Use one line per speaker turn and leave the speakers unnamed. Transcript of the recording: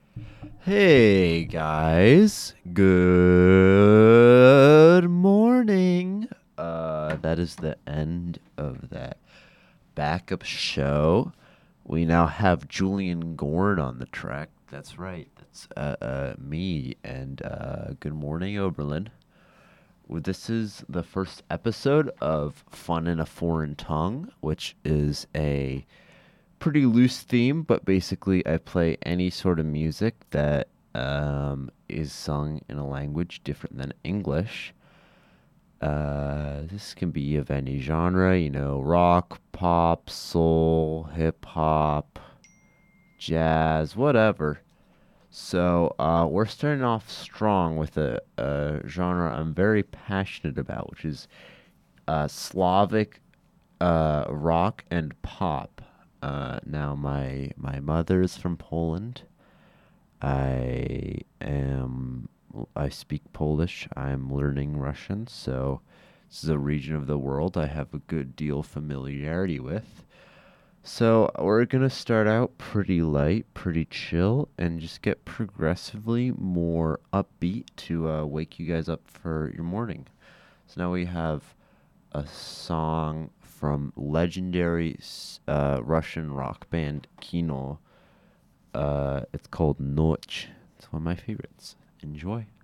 Hey guys, good morning. That is the end of that backup show. We now have Julian Gorn on the track. That's right. That's me. And good morning, Oberlin. Well, this is the first episode of Fun in a Foreign Tongue, which is a pretty loose theme, but basically I play any sort of music that is sung in a language different than English. This can be of any genre, rock, pop, soul, hip hop, jazz, whatever. So we're starting off strong with a genre I'm very passionate about, which is Slavic rock and pop. Now my mother is from Poland. I am I speak Polish. I'm learning Russian, so this is a region of the world I have a good deal of familiarity with. So we're gonna start out pretty light, pretty chill, and just get progressively more upbeat to wake you guys up for your morning. So now we have a song from legendary Russian rock band Kino. It's called Noch. It's one of my favorites. Enjoy.